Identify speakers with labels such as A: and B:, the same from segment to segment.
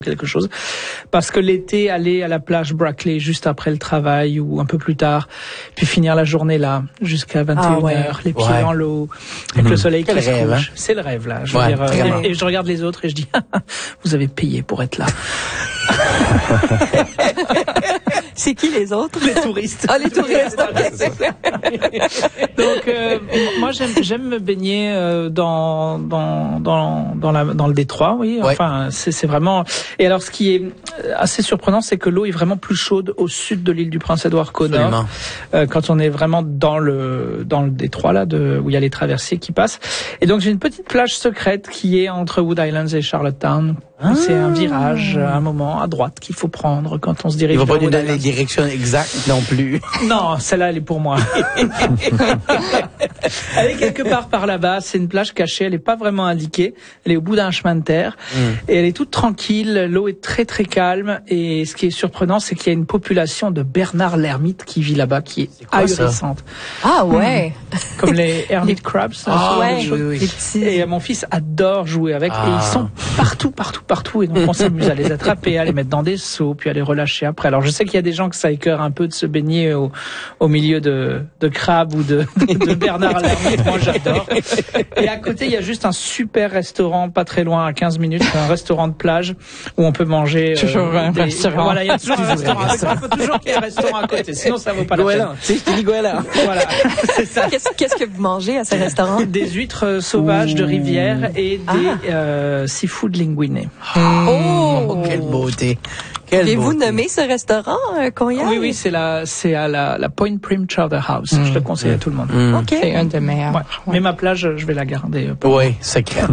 A: quelque chose. Parce que l'été, aller à la plage Brackley juste après le travail ou un peu plus tard, puis finir la journée là, jusqu'à 21h, les pieds dans l'eau, avec le soleil qui se couche. Hein? C'est le rêve, là. Je veux dire, et je regarde les autres et je dis, vous avez payé pour être là.
B: C'est qui les autres?
A: Les touristes.
B: Ah, les touristes.
A: Donc, moi, j'aime me baigner dans le détroit, oui. Enfin, c'est vraiment. Et alors, ce qui est assez surprenant, c'est que l'eau est vraiment plus chaude au sud de l'île du Prince-Édouard qu'au nord. Quand on est vraiment dans le détroit là, où il y a les traversiers qui passent. Et donc, j'ai une petite plage secrète qui est entre Wood Islands et Charlottetown. C'est un virage, à un moment, à droite qu'il faut prendre quand on se dirige.
C: Il ne va pas nous donner les directions exactes non plus.
A: Non, celle-là, elle est pour moi. Elle est quelque part par là-bas. C'est une plage cachée. Elle n'est pas vraiment indiquée. Elle est au bout d'un chemin de terre. Et elle est toute tranquille. L'eau est très, très calme. Et ce qui est surprenant, c'est qu'il y a une population de Bernard l'ermite qui vit là-bas, qui est ahurissante.
B: Ah ouais.
A: Comme les hermit crabs.
B: Les petits.
A: Et mon fils adore jouer avec. Et ils sont partout. Et donc, on s'amuse à les attraper, à les mettre dans des seaux, puis à les relâcher après. Alors, je sais qu'il y a des gens que ça écœure un peu de se baigner au milieu de crabes ou de Bernard à l'ermite. Moi, j'adore. Et à côté, il y a juste un super restaurant, pas très loin, à 15 minutes, un restaurant de plage où on peut manger.
B: Toujours un restaurant.
A: Voilà, il y a toujours un restaurant. Il faut toujours qu'il y ait un restaurant à côté, sinon ça vaut pas la peine.
C: Tu sais, je te dis Goéland.
A: Voilà, c'est ça.
B: Qu'est-ce que vous mangez à ce restaurant?
A: Des huîtres sauvages de rivière et des seafood linguine.
B: Oh,
C: quelle beauté.
B: Pouvez-vous nommer ce restaurant, Cognac?
A: Oui, c'est à la Point Prim Chowder House. Je le conseille à tout le monde.
B: OK.
D: C'est un des meilleurs.
A: Ouais. Mais ma plage, je vais la garder.
C: Oui, secrète.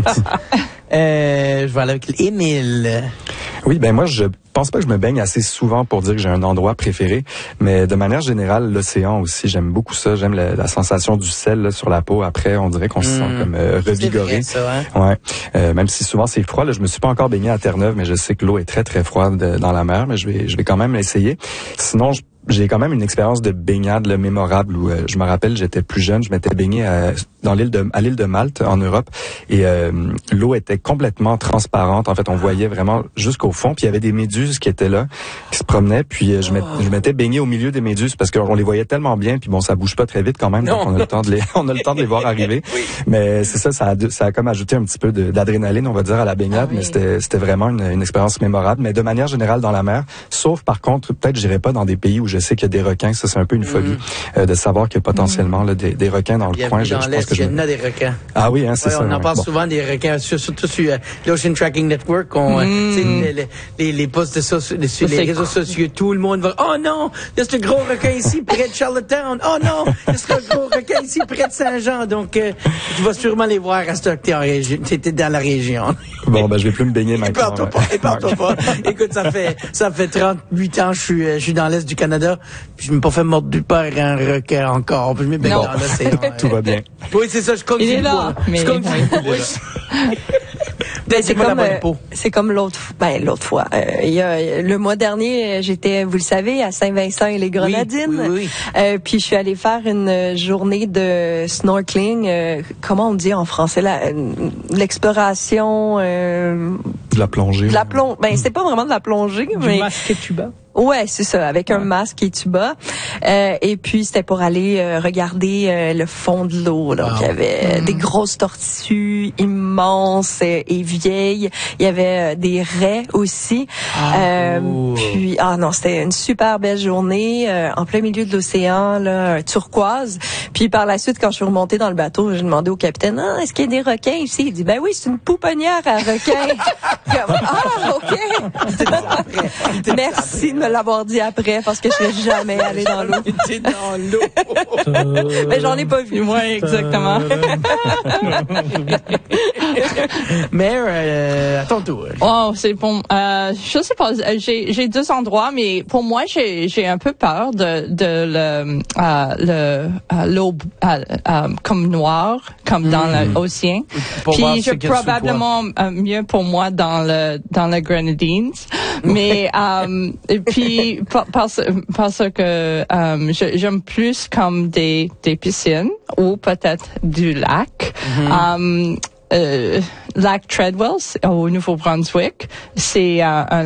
C: Je vais aller avec Émile.
E: Oui, moi, je pense pas que je me baigne assez souvent pour dire que j'ai un endroit préféré, mais de manière générale, l'océan aussi, j'aime beaucoup ça. J'aime la sensation du sel là, sur la peau. Après, on dirait qu'on se sent comme revigoré.
C: C'est vrai, ça, hein?
E: Ouais. Même si souvent c'est froid. Là, je me suis pas encore baigné à Terre-Neuve, mais je sais que l'eau est très très froide dans la mer. Mais je vais quand même l'essayer. Sinon, j'ai quand même une expérience de baignade là, mémorable où je me rappelle, j'étais plus jeune, je m'étais baigné à l'île de Malte en Europe et l'eau était complètement transparente. En fait, on voyait vraiment jusqu'au fond. Puis il y avait des méduses qui étaient là, qui se promenaient. Puis je m'étais baigné au milieu des méduses parce qu'on les voyait tellement bien. Puis bon, ça bouge pas très vite quand même, donc on a le temps de les voir arriver. Mais c'est ça a comme ajouté un petit peu d'adrénaline, on va dire, à la baignade. Mais c'était vraiment une expérience mémorable. Mais de manière générale dans la mer, sauf par contre, peut-être j'irai pas dans des pays où je sais qu'il y a des requins. Ça, c'est un peu une phobie de savoir qu'il y a potentiellement là, des requins dans le coin.
C: Je pense que il y en a des requins.
E: Ah oui, c'est ça.
C: On en parle souvent des requins, surtout sur l'Ocean Tracking Network. Les posts sur les réseaux sociaux, tout le monde va « Oh non, il y a ce gros requin ici près de Charlottetown. Oh non, il y a ce gros requin ici près de Saint-Jean. » Donc, tu vas sûrement les voir à ce que t'étais dans la région.
E: Bon, je vais plus me baigner maintenant.
C: Épargne-toi pas. Écoute, ça fait 38 ans que je suis dans l'Est du Canada. Puis je me suis pas fait mordre du par un requin encore. Puis je me baigne dans l'océan.
E: Tout va bien.
C: Oui, c'est ça, je compte
D: Il est là.
B: C'est comme l'autre fois. Il y a le mois dernier, j'étais, vous le savez, à Saint-Vincent et les Grenadines.
C: Oui.
B: Puis je suis allée faire une journée de snorkeling. Comment on dit en français là, l'exploration.
E: De la plongée.
B: C'est pas vraiment de la plongée, mais
A: du masque et tuba.
B: Ouais, c'est ça, avec un masque et tuba. Et puis c'était pour aller regarder le fond de l'eau. Donc il y avait des grosses tortues immenses et vieilles. Il y avait des raies aussi. Puis c'était une super belle journée en plein milieu de l'océan, là, turquoise. Puis par la suite, quand je suis remontée dans le bateau, j'ai demandé au capitaine, est-ce qu'il y a des requins ici? Il dit, ben oui, c'est une pouponnière à requins. OK. Merci de me l'avoir dit après, parce que je serais jamais allée dans l'eau.
C: T'es dans l'eau.
B: Mais j'en ai pas vu.
D: Ouais, exactement.
C: Mais à ton tour.
D: Oh, c'est bon. Je sais pas. J'ai deux endroits, mais pour moi, j'ai un peu peur de l'eau comme noire, comme dans l'océan. Puis j'ai probablement mieux pour moi dans le Grenadines, mais et puis parce que j'aime plus comme des piscines ou peut-être du lac. Lac Treadwell au Nouveau-Brunswick, c'est un